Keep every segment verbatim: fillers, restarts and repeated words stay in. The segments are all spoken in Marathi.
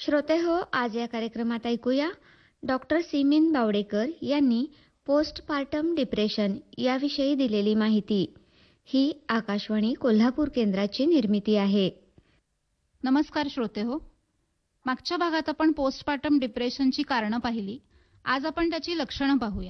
श्रोते हो, आज या कार्यक्रमात ऐकूया डॉक्टर सिमीन बावडेकर यांनी पोस्टपार्टम डिप्रेशन याविषयी दिलेली माहिती. ही आकाशवाणी कोल्हापूर केंद्राची निर्मिती आहे. नमस्कार श्रोते हो. मागच्या भागात आपण पोस्टपार्टम डिप्रेशनची कारणं पाहिली. आज आपण त्याची लक्षणं पाहूया.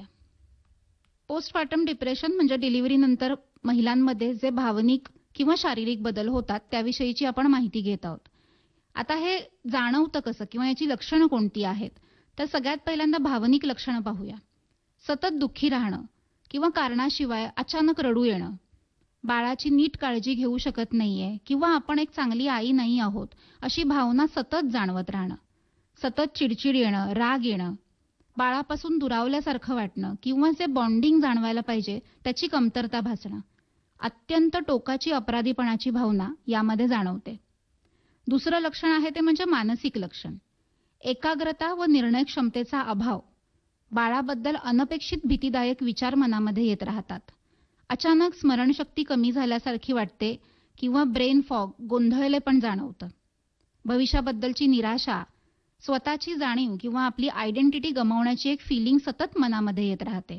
पोस्टपार्टम डिप्रेशन म्हणजे डिलिव्हरीनंतर महिलांमध्ये जे भावनिक किंवा शारीरिक बदल होतात त्याविषयीची आपण माहिती घेत आहोत. आता हे जाणवतं कसं किंवा याची लक्षणं कोणती आहेत, तर सगळ्यात पहिल्यांदा भावनिक लक्षणं पाहूया. सतत दुःखी राहणं किंवा कारणाशिवाय अचानक रडू येणं, बाळाची नीट काळजी घेऊ शकत नाहीये किंवा आपण एक चांगली आई नाही आहोत अशी भावना सतत जाणवत राहणं, सतत चिडचिड येणं, राग येणं, बाळापासून दुरावल्यासारखं वाटणं किंवा जे बॉन्डिंग जाणवायला पाहिजे त्याची कमतरता भासणं, अत्यंत टोकाची अपराधीपणाची भावना यामध्ये जाणवते. दुसरं लक्षण आहे ते म्हणजे मानसिक लक्षण. एकाग्रता व निर्णय क्षमतेचा अभाव, बाळाबद्दल अनपेक्षित भीतीदायक विचार मनामध्ये येत राहतात, अचानक स्मरणशक्ती कमी झाल्यासारखी वाटते किंवा ब्रेन फॉग, गोंधळलेपण जाणवतं, भविष्याबद्दलची निराशा, स्वतःची जाणीव किंवा आपली आयडेंटिटी गमावण्याची एक फिलिंग सतत मनामध्ये येत राहते.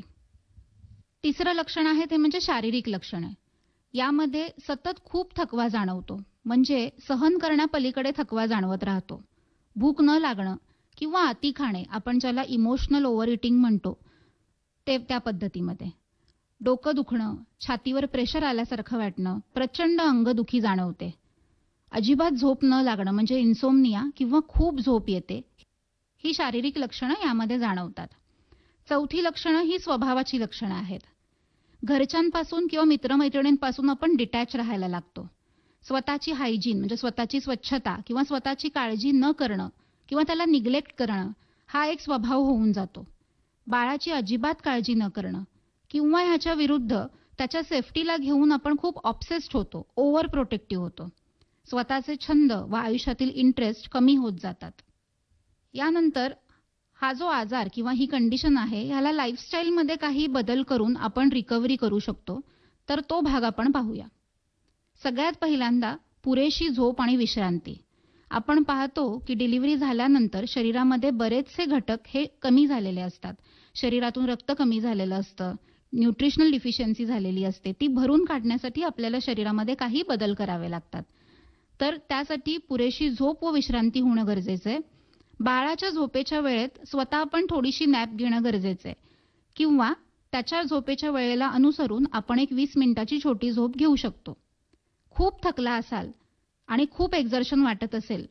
तिसरं लक्षण आहे ते म्हणजे शारीरिक लक्षण आहे. यामध्ये सतत खूप थकवा जाणवतो, म्हणजे सहन करण्यापलीकडे थकवा जाणवत राहतो, भूक न लागणं किंवा अति खाणे, आपण ज्याला इमोशनल ओव्हर इटिंग म्हणतो ते त्या पद्धतीमध्ये, डोकं दुखणं, छातीवर प्रेशर आल्यासारखं वाटणं, प्रचंड अंगदुखी जाणवते, अजिबात झोप न लागणं म्हणजे इन्सोमनिया किंवा खूप झोप येते, ही शारीरिक लक्षणं यामध्ये जाणवतात. चौथी लक्षणं ही स्वभावाची लक्षणं आहेत. घरच्यांपासून किंवा मित्रमैत्रिणींपासून आपण डिटॅच राहायला लागतो. स्वतःची हायजीन म्हणजे स्वतःची स्वच्छता किंवा स्वतःची काळजी न करणं किंवा त्याला निग्लेक्ट करणं हा एक स्वभाव होऊन जातो. बाळाची अजिबात काळजी न करणं किंवा ह्याच्या विरुद्ध त्याच्या सेफ्टीला घेऊन आपण खूप ऑब्सेस्ड होतो, ओव्हर प्रोटेक्टिव्ह होतो. स्वतःचे छंद व आयुष्यातील इंटरेस्ट कमी होत जातात. यानंतर हा जो आजार किंवा ही कंडिशन आहे ह्याला लाईफस्टाईलमध्ये काही बदल करून आपण रिकव्हरी करू शकतो, तर तो भाग आपण पाहूया. सगळ्यात पहिल्यांदा पुरेशी झोप आणि विश्रांती. आपण पाहतो की डिलिव्हरी झाल्यानंतर शरीरामध्ये बरेचसे घटक हे कमी झालेले असतात. शरीरातून रक्त कमी झालेलं असतं, न्यूट्रिशनल डिफिशियन्सी झालेली असते, ती भरून काढण्यासाठी आपल्याला शरीरामध्ये काही बदल करावे लागतात. तर त्यासाठी पुरेशी झोप व विश्रांती होणं गरजेचं आहे. बाळाच्या झोपेच्या वेळेत स्वतः आपण थोडीशी नॅप घेणं गरजेचं आहे किंवा त्याच्या झोपेच्या वेळेला अनुसरून आपण एक वीस मिनिटाची छोटी झोप घेऊ शकतो. खूप थकला असाल आणि खूप एक्झर्शन वाटत असेल